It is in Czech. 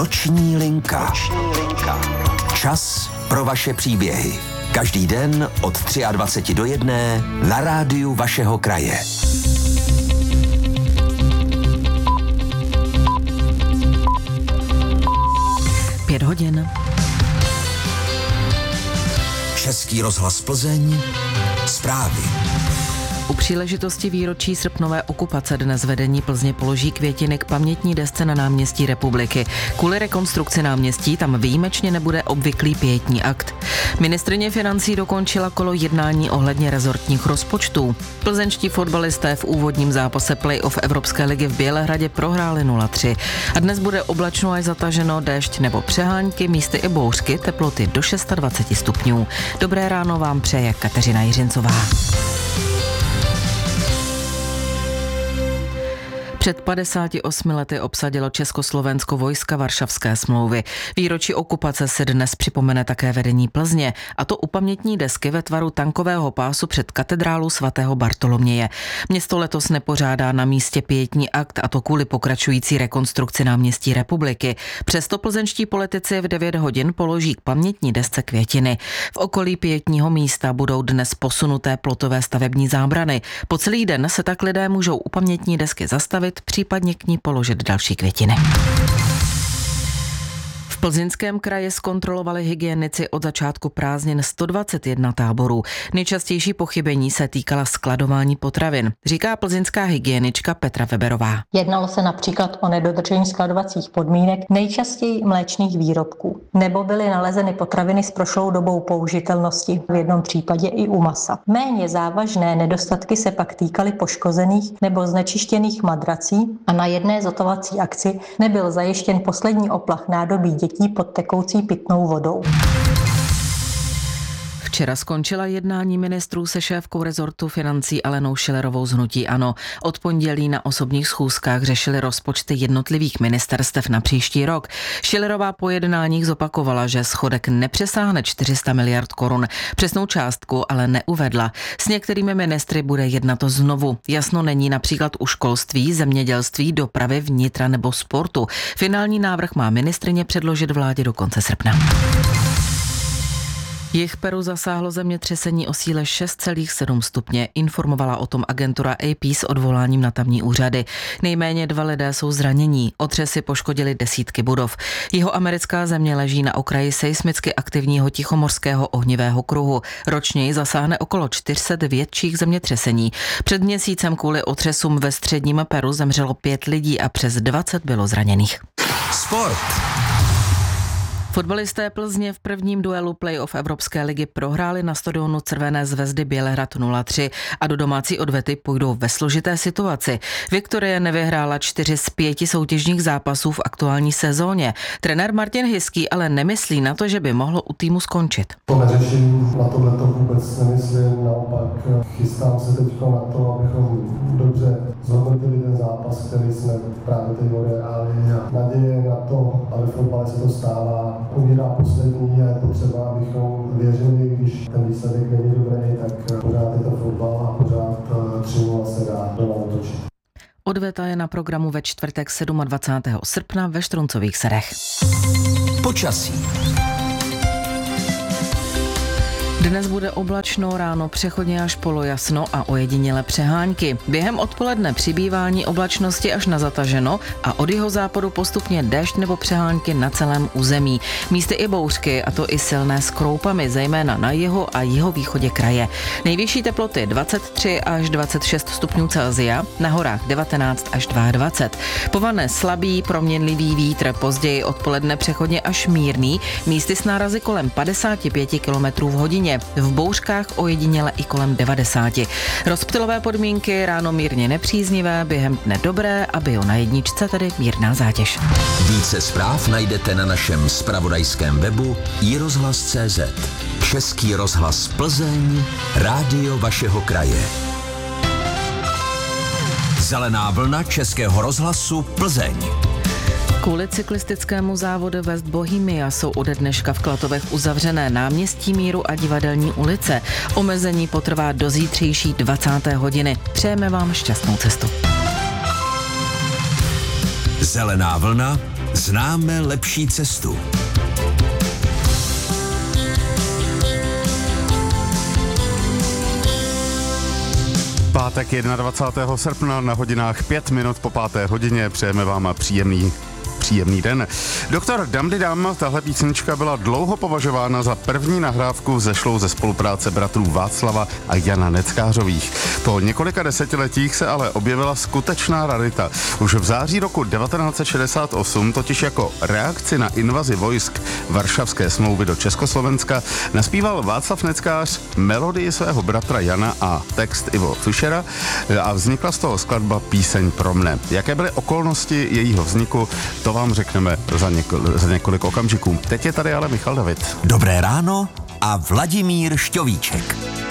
Noční linka. Čas pro vaše příběhy. Každý den od 23 do 1 na rádiu vašeho kraje. Pět hodin. Český rozhlas Plzeň. Zprávy. U příležitosti výročí srpnové okupace dnes vedení Plzně položí květiny k pamětní desce na náměstí Republiky. Kvůli rekonstrukci náměstí tam výjimečně nebude obvyklý pietní akt. Ministryně financí dokončila kolo jednání ohledně rezortních rozpočtů. Plzeňští fotbalisté v úvodním zápase playoff Evropské ligy v Bělehradě prohráli 0-3. A dnes bude oblačno až zataženo, déšť nebo přehánky, místy i bouřky, teploty do 26 stupňů. Dobré ráno vám přeje Kateřina Jiřincová. Před 58 lety obsadilo Československo vojska Varšavské smlouvy. Výročí okupace se dnes připomene také vedení Plzně, a to u pamětní desky ve tvaru tankového pásu před katedrálu svatého Bartoloměje. Město letos nepořádá na místě pietní akt, a to kvůli pokračující rekonstrukci náměstí Republiky. Přesto plzeňští politici v 9 hodin položí k pamětní desce květiny. V okolí pietního místa budou dnes posunuté plotové stavební zábrany. Po celý den se tak lidé můžou u pamětní desky zastavit, případně k ní položit další květiny. V Plzeňském kraji zkontrolovali hygienici od začátku prázdnin 121 táborů. Nejčastější pochybení se týkala skladování potravin, říká plzeňská hygienička Petra Weberová. Jednalo se například o nedodržení skladovacích podmínek, nejčastěji mléčných výrobků, nebo byly nalezeny potraviny s prošlou dobou použitelnosti, v jednom případě i u masa. Méně závažné nedostatky se pak týkaly poškozených nebo znečištěných madrací a na jedné zotovací akci nebyl zajištěn poslední oplach nádobí dětí pod tekoucí pitnou vodou. Včera skončila jednání ministrů se šéfkou rezortu financí Alenou Schillerovou z hnutí ANO. Od pondělí na osobních schůzkách řešili rozpočty jednotlivých ministerstev na příští rok. Schillerová po jednáních zopakovala, že schodek nepřesáhne 400 miliard korun. Přesnou částku ale neuvedla. S některými ministry bude jednat znovu. Jasno není například u školství, zemědělství, dopravy, vnitra nebo sportu. Finální návrh má ministryně předložit vládě do konce srpna. Jih Peru zasáhlo zemětřesení o síle 6,7 stupně. Informovala o tom agentura AP s odvoláním na tamní úřady. Nejméně 2 lidé jsou zranění. Otřesy poškodily desítky budov. Jihoamerická země leží na okraji seismicky aktivního tichomorského ohnivého kruhu. Ročně ji zasáhne okolo 400 větších zemětřesení. Před měsícem kvůli otřesům ve středním Peru zemřelo 5 lidí a přes 20 bylo zraněných. Sport. Fotbalisté Plzně v prvním duelu playoff Evropské ligy prohráli na stadionu Crvené zvezdy Bělehrad 0-3 a do domácí odvety půjdou ve složité situaci. Viktorie nevyhrála 4 z 5 soutěžních zápasů v aktuální sezóně. Trenér Martin Hiský ale nemyslí na to, že by mohlo u týmu skončit. To neřeším, na tohle to vůbec nemyslím, naopak chystám se teď na to, abychom dobře zhodnotili ten zápas, který jsme právě teď odehrali, a naděje na to, ale v fotbale se to stává. Umírá poslední a je potřeba, abychom věřili, když ten výsledek není dobrý, tak pořád je to fotbal a pořád 3-0 se dá doma otočit. Odveta je na programu ve čtvrtek 27. srpna ve Štruncových Sedech. Počasí. Dnes bude oblačno, ráno přechodně až polojasno a ojedinělé přehánky. Během odpoledne přibývání oblačnosti až na zataženo a od jihozápadu postupně déšť nebo přehánky na celém území. Místy i bouřky, a to i silné s kroupami, zejména na jihu a jihovýchodě kraje. Nejvyšší teploty 23 až 26 stupňů Celsia, na horách 19 až 22. Povane slabý, proměnlivý vítr, později odpoledne přechodně až mírný, místy s nárazy kolem 55 km v hodině. V bouřkách ojediněle i kolem 90. Rozptylové podmínky, ráno mírně nepříznivé, během dne dobré a bio na jedničce tedy mírná zátěž. Více zpráv najdete na našem zpravodajském webu iRozhlas.cz. Český rozhlas Plzeň, rádio vašeho kraje. Zelená vlna Českého rozhlasu Plzeň. Kvůli cyklistickému závodu West Bohemia jsou ode dneška v Klatovech uzavřené náměstí Míru a Divadelní ulice. Omezení potrvá do zítřejší 20. hodiny. Přejeme vám šťastnou cestu. Zelená vlna, Neznáme lepší cestu. Pátek 21. srpna na hodinách 5 minut po 5. hodině. Přejeme vám příjemný den. Doktor Damdidam, tahle písnička byla dlouho považována za první nahrávku vzešlou ze spolupráce bratrů Václava a Jana Neckářových. Po několika desetiletích se ale objevila skutečná rarita. Už v září roku 1968, totiž jako reakci na invazi vojsk Varšavské smlouvy do Československa, naspíval Václav Neckář melodii svého bratra Jana a text Ivo Fischera a vznikla z toho skladba Píseň pro mne. Jaké byly okolnosti jejího vzniku, to vám řekneme za několik okamžiků. Teď je tady ale Michal David. Dobré ráno a Vladimír Šťovíček.